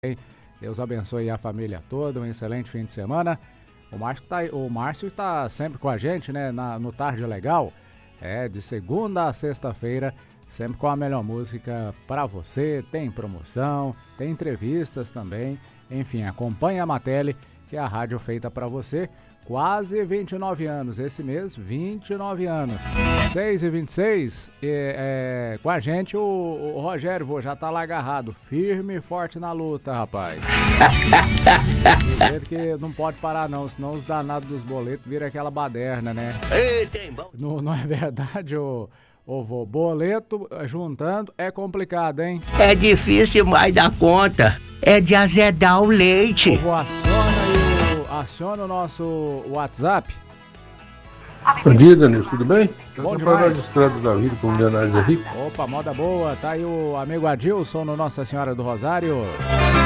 Deus abençoe a família toda, um excelente fim de semana. O Márcio tá sempre com a gente, né, no Tarde Legal. De segunda a sexta-feira, sempre com a melhor música para você. Tem promoção, tem entrevistas também. Enfim, acompanhe a Matele, que é a rádio feita para você. Quase 29 anos, esse mês, 29 anos. 6h26, com a gente o Rogério já tá lá agarrado, firme e forte na luta, rapaz. Do jeito que não pode parar não, senão os danados dos boletos viram aquela baderna, né? Não é verdade, ô vô? Boleto juntando é complicado, hein? É difícil demais dar conta, é de azedar o leite. Ô vô, aciona o nosso WhatsApp. Bom dia, Danilo, tudo bem? Bom Eu demais. de Estrada da Vida com o Leonardo Henrique. Opa, moda boa, tá aí o amigo Adilson no Nossa Senhora do Rosário.